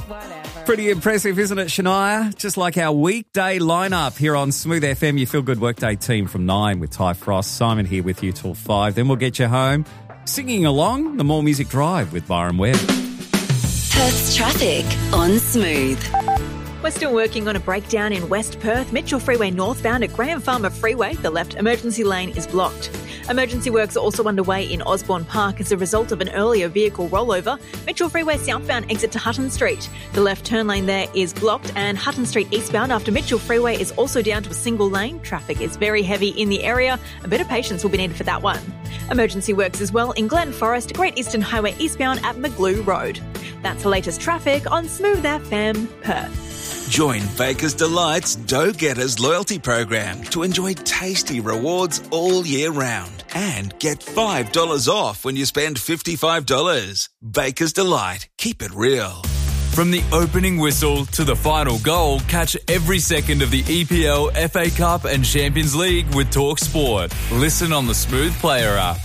Whatever. Pretty impressive, isn't it, Shania? Just like our weekday lineup here on Smooth FM, your Feel Good Workday team from 9 with Ty Frost. Simon here with you till 5. Then we'll get you home singing along the More Music Drive with Byron Webb. Perth's traffic on Smooth. We're still working on a breakdown in West Perth. Mitchell Freeway northbound at Graham Farmer Freeway. The left emergency lane is blocked. Emergency works are also underway in Osborne Park as a result of an earlier vehicle rollover. Mitchell Freeway southbound exit to Hutton Street. The left turn lane there is blocked, and Hutton Street eastbound after Mitchell Freeway is also down to a single lane. Traffic is very heavy in the area. A bit of patience will be needed for that one. Emergency works as well in Glen Forest, Great Eastern Highway eastbound at Maglue Road. That's the latest traffic on Smooth FM Perth. Join Baker's Delight's Dough Getters loyalty program to enjoy tasty rewards all year round and get $5 off when you spend $55. Baker's Delight. Keep it real. From the opening whistle to the final goal, catch every second of the EPL, FA Cup and Champions League with Talk Sport. Listen on the Smooth Player app.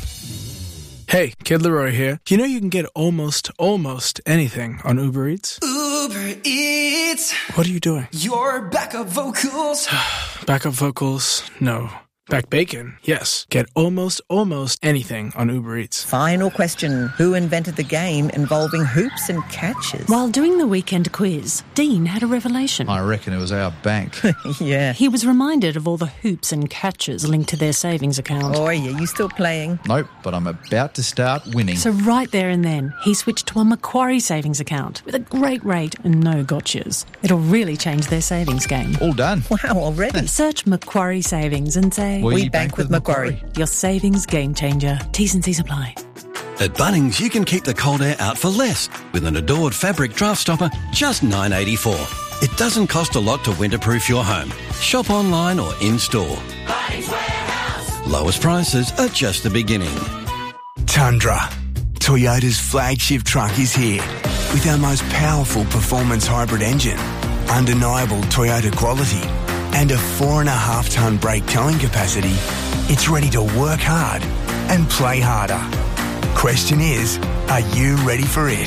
Hey, Kid Leroy here. You know you can get almost anything on Uber Eats? Uber Eats. What are you doing? Your backup vocals. Backup vocals? No. Back bacon? Yes. Get almost anything on Uber Eats. Final question. Who invented the game involving hoops and catches? While doing the weekend quiz, Dean had a revelation. I reckon it was our bank. Yeah. He was reminded of all the hoops and catches linked to their savings account. Oh, yeah, you still playing? Nope, but I'm about to start winning. So right there and then, he switched to a Macquarie savings account with a great rate and no gotchas. It'll really change their savings game. All done. Wow, already? Search Macquarie Savings and say, We bank with Macquarie. Your savings game changer. T's and C's apply. At Bunnings, you can keep the cold air out for less with an Adored fabric draft stopper, just $9.84. It doesn't cost a lot to winterproof your home. Shop online or in-store. Bunnings Warehouse. Lowest prices are just the beginning. Tundra. Toyota's flagship truck is here with our most powerful performance hybrid engine, undeniable Toyota quality, and a 4.5-tonne brake towing capacity. It's ready to work hard and play harder. Question is, are you ready for it?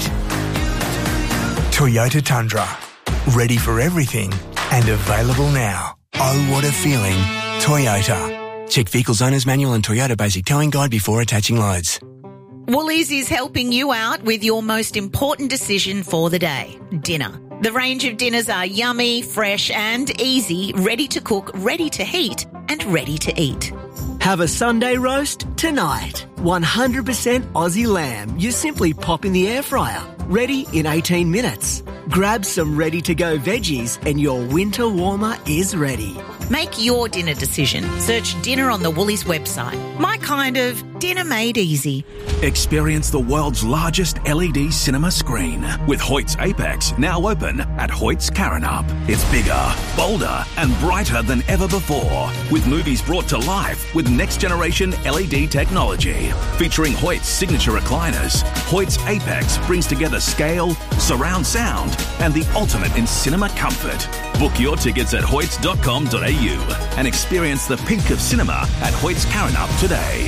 Toyota Tundra. Ready for everything and available now. Oh, what a feeling. Toyota. Check Vehicles Owner's Manual and Toyota Basic Towing Guide before attaching loads. Woolies is helping you out with your most important decision for the day, dinner. The range of dinners are yummy, fresh and easy, ready to cook, ready to heat and ready to eat. Have a Sunday roast tonight. 100% Aussie lamb. You simply pop in the air fryer. Ready in 18 minutes. Grab some ready-to-go veggies and your winter warmer is ready. Make your dinner decision. Search dinner on the Woolies website. My kind of dinner made easy. Experience the world's largest LED cinema screen with Hoyt's Apex now open at Hoyt's Karrinyup. It's bigger, bolder and brighter than ever before, with movies brought to life with next-generation LED technology. Featuring Hoyt's signature recliners, Hoyt's Apex brings together scale, surround sound and the ultimate in cinema comfort. Book your tickets at hoyts.com.au and experience the pink of cinema at Hoyt's Karrinyup today.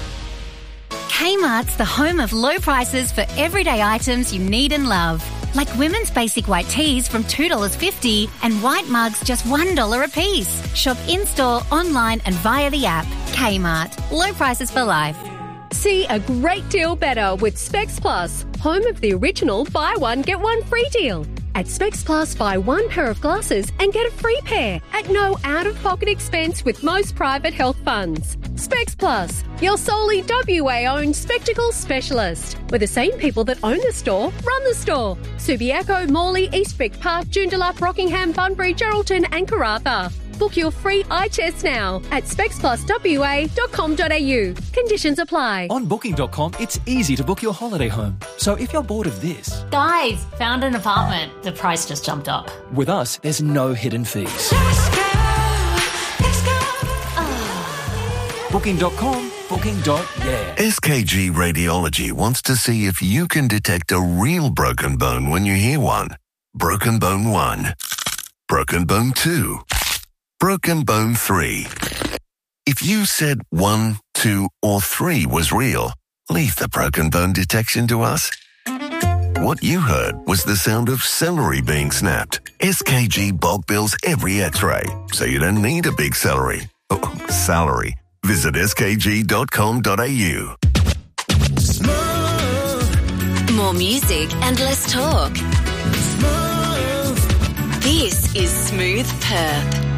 Kmart's the home of low prices for everyday items you need and love. Like women's basic white tees from $2.50 and white mugs just $1 a piece. Shop in-store, online and via the app. Kmart. Low prices for life. See a great deal better with Specs Plus, home of the original buy one, get one free deal. At Specs Plus, buy one pair of glasses and get a free pair at no out-of-pocket expense with most private health funds. Specs Plus, your solely WA-owned spectacles specialist, where the same people that own the store run the store. Subiaco, Morley, Eastwick Park, Joondalup, Rockingham, Bunbury, Geraldton and Karratha. Book your free eye test now at specspluswa.com.au. Conditions apply. On Booking.com, it's easy to book your holiday home. So if you're bored of this... Guys, found an apartment. The price just jumped up. With us, there's no hidden fees. Booking.com, booking.yeah. SKG Radiology wants to see if you can detect a real broken bone when you hear one. Broken bone 1. Broken bone 2. Broken bone 3. If you said 1, 2, or 3 was real, leave the broken bone detection to us. What you heard was the sound of celery being snapped. SKG bulk bills every x-ray, so you don't need a big salary. Oh, salary. Visit skg.com.au. More music and less talk. This is Smooth Perth.